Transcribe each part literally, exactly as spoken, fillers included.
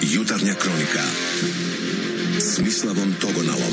Jutarnja kronika s Mislavom Togonalom.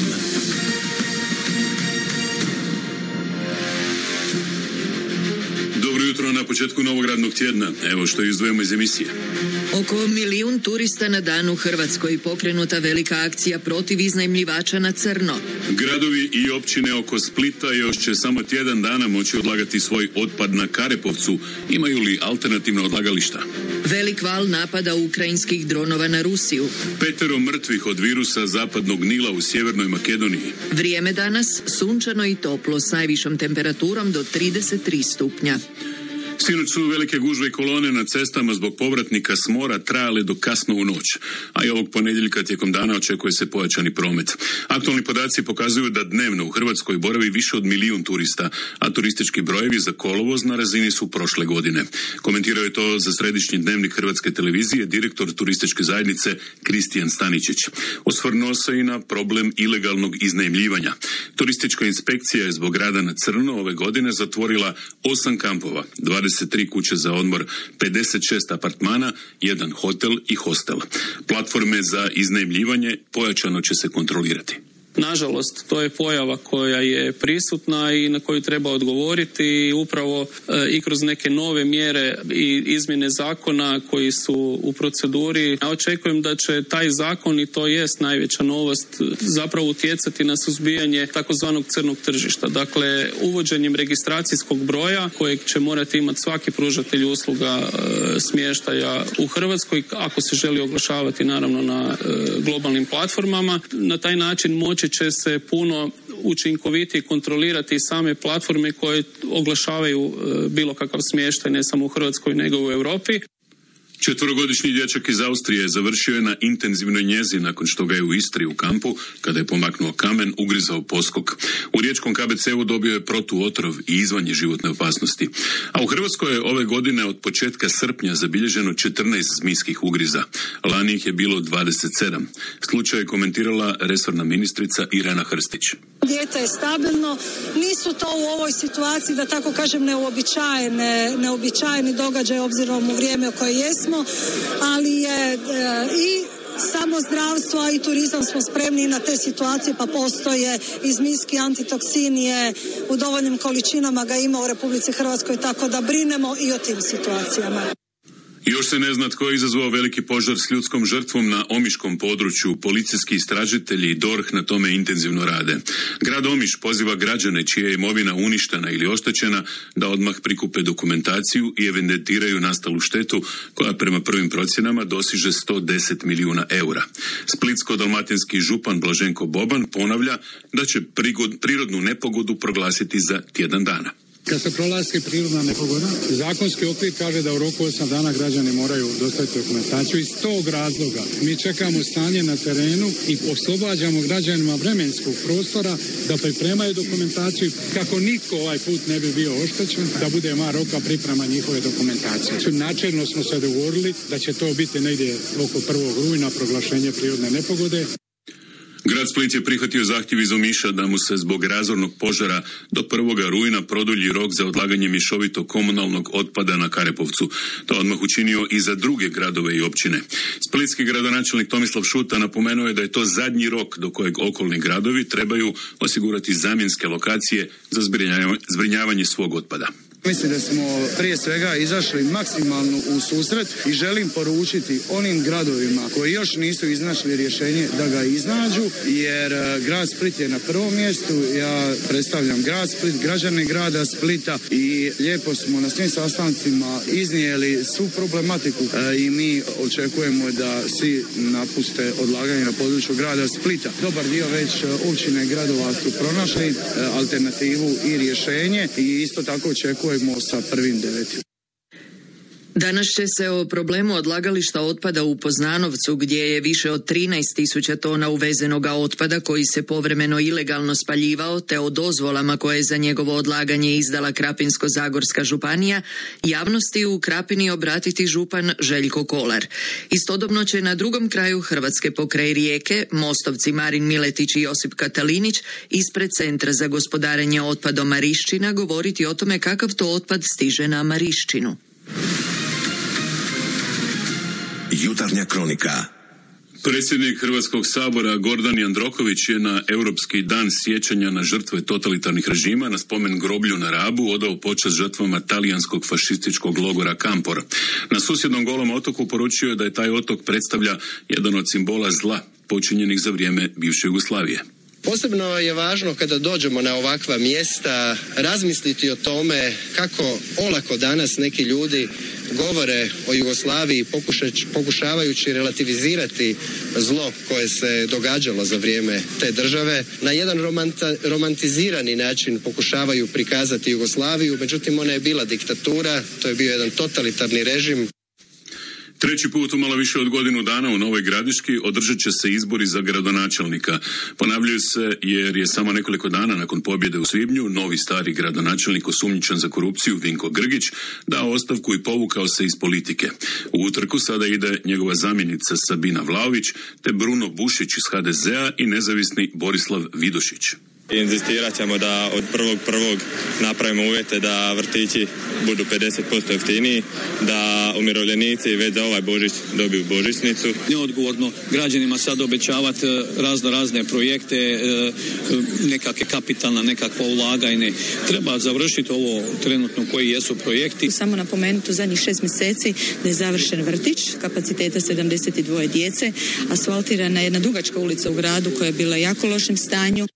Dobro jutro na početku novog radnog tjedna. Evo što izdvojimo iz emisije. Oko milijun turista na dan u Hrvatskoj, pokrenuta velika akcija protiv iznajmljivača na crno. Gradovi i općine oko Splita još će samo tjedan dana moći odlagati svoj otpad na Karepovcu. Imaju li alternativna odlagališta? Velik val napada ukrajinskih dronova na Rusiju. Petero mrtvih od virusa zapadnog Nila u Sjevernoj Makedoniji. Vrijeme danas sunčano i toplo s najvišom temperaturom do trideset tri stupnja. Sinoć su velike gužve i kolone na cestama zbog povratnika s mora trajale do kasno u noć, a i ovog ponedjeljka tijekom dana očekuje se pojačani promet. Aktualni podaci pokazuju da dnevno u Hrvatskoj boravi više od milijun turista, a turistički brojevi za kolovoz na razini su prošle godine. Komentirao je to za središnji dnevnik Hrvatske televizije direktor turističke zajednice Kristijan Staničić. Osvrnuo se i na problem ilegalnog iznajmljivanja. Turistička inspekcija je zbog rada na crno ove godine zatvorila osam kampova, dvadeset tri kuće za odmor, pedeset šest apartmana, jedan hotel i hostel. Platforme za iznajmljivanje pojačano će se kontrolirati. Nažalost, to je pojava koja je prisutna i na koju treba odgovoriti upravo e, i kroz neke nove mjere i izmjene zakona koji su u proceduri. Ja očekujem da će taj zakon, i to jest najveća novost, zapravo utjecati na suzbijanje takozvanog crnog tržišta. Dakle, uvođenjem registracijskog broja kojeg će morati imati svaki pružatelj usluga e, smještaja u Hrvatskoj, ako se želi oglašavati naravno na e, globalnim platformama. Na taj način moći će se puno učinkovitije kontrolirati same platforme koje oglašavaju bilo kakav smještaj ne samo u Hrvatskoj nego i u Europi. Četvorogodišnji dječak iz Austrije završio je na intenzivnoj njezi nakon što ga je u Istri u kampu, kada je pomaknuo kamen, ugrizao poskok. U riječkom K B C-u dobio je protuotrov i izvan je životne opasnosti. A u Hrvatskoj je ove godine od početka srpnja zabilježeno četrnaest zmijskih ugriza. Lani ih je bilo dvadeset sedam. Slučaj je komentirala resorna ministrica Irena Hrstić. Dijete je stabilno, nisu to u ovoj situaciji, da tako kažem, neuobičajene, neuobičajeni događaj obzirom u vrijeme u koje jesmo, ali je e, i samo zdravstvo, a i turizam smo spremni na te situacije, pa postoje i zmijski antitoksin je u dovoljnim količinama, ga ima u Republici Hrvatskoj, tako da brinemo i o tim situacijama. Još se ne zna tko je izazvao veliki požar s ljudskom žrtvom na omiškom području. Policijski istražitelji i D O R H na tome intenzivno rade. Grad Omiš poziva građane čija je imovina uništena ili oštećena da odmah prikupe dokumentaciju i evidentiraju nastalu štetu koja prema prvim procjenama dosiže sto deset milijuna eura. Splitsko-dalmatinski župan Blaženko Boban ponavlja da će prigod, prirodnu nepogodu proglasiti za tjedan dana. Kad se proglasi prirodna nepogoda, zakonski okvir kaže da u roku osam dana građani moraju dostaviti dokumentaciju. Iz tog razloga mi čekamo stanje na terenu i oslobađamo građanima vremenskog prostora da pripremaju dokumentaciju kako niko ovaj put ne bi bio oštećen, da bude ma roka priprema njihove dokumentacije. Načelno smo se dogovorili da će to biti negdje oko prvog rujna proglašenje prirodne nepogode. Grad Split je prihvatio zahtjev iz Omiša da mu se zbog razornog požara do prvoga rujna produlji rok za odlaganje mješovitog komunalnog otpada na Karepovcu. To odmah učinio i za druge gradove i općine. Splitski gradonačelnik Tomislav Šuta napomenuo je da je to zadnji rok do kojeg okolni gradovi trebaju osigurati zamjenske lokacije za zbrinjavanje svog otpada. Mislim da smo prije svega izašli maksimalno u susret i želim poručiti onim gradovima koji još nisu iznašli rješenje da ga iznađu, jer grad Split je na prvom mjestu. Ja predstavljam grad Split, građane grada Splita i lijepo smo na svim sastancima iznijeli svu problematiku i mi očekujemo da svi napuste odlaganje na području grada Splita. Dobar dio već općine i gradova su pronašli alternativu i rješenje i isto tako očekujemo sa prvim devetim. Danas će se o problemu odlagališta otpada u Poznanovcu, gdje je više od trinaest tisuća tona uvezenoga otpada koji se povremeno ilegalno spaljivao, te o dozvolama koje je za njegovo odlaganje izdala Krapinsko-zagorska županija, javnosti u Krapini obratiti župan Željko Kolar. Istodobno će na drugom kraju Hrvatske pokraj Rijeke mostovci Marin Miletić i Josip Katalinić ispred Centra za gospodarenje otpadom Marišćina govoriti o tome kakav to otpad stiže na Marišćinu. Jutarnja kronika Predsjednik Hrvatskog sabora Gordan Jandroković je na Europski dan sjećanja na žrtve totalitarnih režima na spomen groblju na Rabu odao počast žrtvama talijanskog fašističkog logora Kampor. Na susjednom Golom otoku poručio je da je taj otok predstavlja jedan od simbola zla počinjenih za vrijeme bivše Jugoslavije. Posebno je važno kada dođemo na ovakva mjesta razmisliti o tome kako olako danas neki ljudi govore o Jugoslaviji pokušavajući relativizirati zlo koje se događalo za vrijeme te države. Na jedan romanta, romantizirani način pokušavaju prikazati Jugoslaviju, međutim ona je bila diktatura, to je bio jedan totalitarni režim. Treći put u malo više od godinu dana u Novoj Gradiški održat će se izbori za gradonačelnika. Ponavljaju se jer je samo nekoliko dana nakon pobjede u svibnju novi stari gradonačelnik osumnjičen za korupciju Vinko Grgić dao ostavku i povukao se iz politike. U utrku sada ide njegova zamjenica Sabina Vlaović te Bruno Bušić iz ha de zea i nezavisni Borislav Vidošić. Inzistirat ćemo da od prvog prvog napravimo uvjete da vrtići budu pedeset posto jeftiniji, da umirovljenici već za ovaj Božić dobiju božićnicu. Neodgovorno građanima sad obećavati razno razne projekte, nekakve kapitalna, nekakva ulaganje. Treba završiti ovo trenutno koji jesu projekti. Samo napomenuti u zadnjih šest mjeseci da je završen vrtić, kapaciteta sedamdeset dva djece, asfaltirana jedna dugačka ulica u gradu koja je bila jako lošem stanju.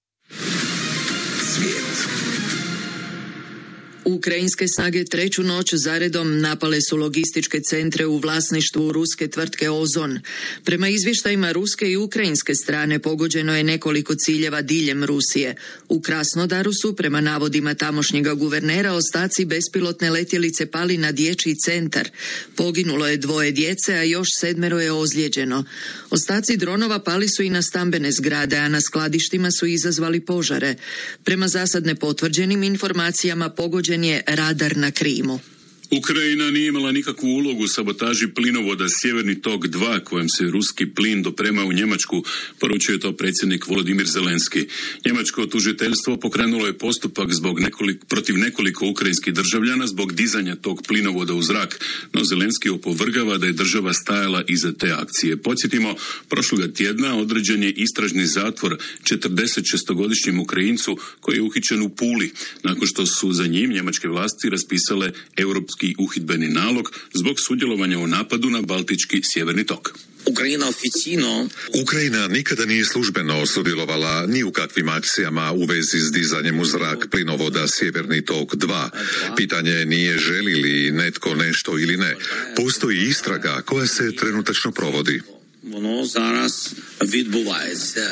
Ukrajinske snage treću noć zaredom napale su logističke centre u vlasništvu ruske tvrtke Ozon. Prema izvještajima ruske i ukrajinske strane pogođeno je nekoliko ciljeva diljem Rusije. U Krasnodaru su, prema navodima tamošnjega guvernera, ostaci bespilotne letjelice pali na dječji centar. Poginulo je dvoje djece, a još sedmero je ozlijeđeno. Ostaci dronova pali su i na stambene zgrade, a na skladištima su izazvali požare. Prema zasad nepotvrđenim informacijama pogođen je radar na Krimu. Ukrajina nije imala nikakvu ulogu u sabotaži plinovoda Sjeverni tok dva kojem se ruski plin doprema u Njemačku, poručio je to predsjednik Volodimir Zelenski. Njemačko tužiteljstvo pokrenulo je postupak zbog nekoliko, protiv nekoliko ukrajinskih državljana zbog dizanja tog plinovoda u zrak, no Zelenski opovrgava da je država stajala iza te akcije. Podsjetimo, prošloga tjedna određen je istražni zatvor četrdesetšestogodišnjem Ukrajincu koji je uhićen u Puli, nakon što su za njim njemačke vlasti raspisale europski uhidbeni nalog zbog sudjelovanja u napadu na Baltički sjeverni tok. Ukrajina oficino... Ukrajina nikada nije službeno sudjelovala ni u kakvim akcijama u vezi s dizanjem u zrak plinovoda Sjeverni tok dva. Pitanje nije želi li netko nešto ili ne. Postoji istraga koja se trenutačno provodi. Ono zaraz відбувається se.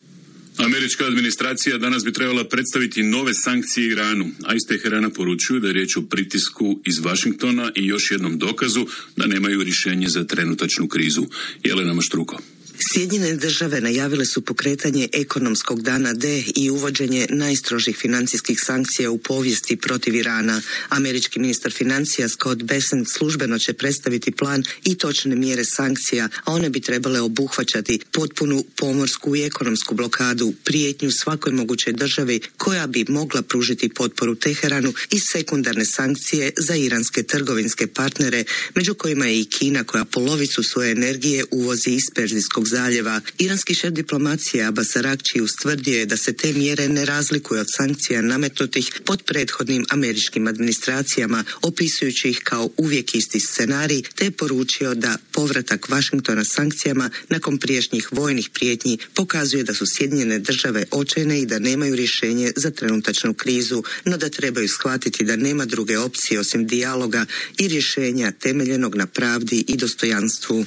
Američka administracija danas bi trebala predstaviti nove sankcije Iranu, a iz Teherana poručuju da je riječ o pritisku iz Vašingtona i još jednom dokazu da nemaju rješenje za trenutačnu krizu. Jelena Maštruko. Sjedinjene države najavile su pokretanje ekonomskog dana D i uvođenje najstrožih financijskih sankcija u povijesti protiv Irana. Američki ministar financija Scott Bessent službeno će predstaviti plan i točne mjere sankcija, a one bi trebale obuhvaćati potpunu pomorsku i ekonomsku blokadu, prijetnju svakoj mogućoj državi koja bi mogla pružiti potporu Teheranu i sekundarne sankcije za iranske trgovinske partnere, među kojima je i Kina koja polovicu svoje energije uvozi iz Perzijskog zaljeva. Iranski šef diplomacije Abbas Araghči ustvrdio je da se te mjere ne razlikuju od sankcija nametnutih pod prethodnim američkim administracijama, opisujući ih kao uvijek isti scenarij, te je poručio da povratak Vašingtona sankcijama nakon prijašnjih vojnih prijetnji pokazuje da su Sjedinjene države očajne i da nemaju rješenje za trenutačnu krizu, no da trebaju shvatiti da nema druge opcije osim dijaloga i rješenja temeljenog na pravdi i dostojanstvu.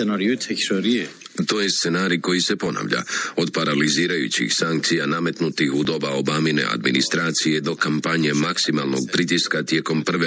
To je scenarij koji se ponavlja. Od paralizirajućih sankcija nametnutih u doba Obamine administracije do kampanje maksimalnog pritiska tijekom prve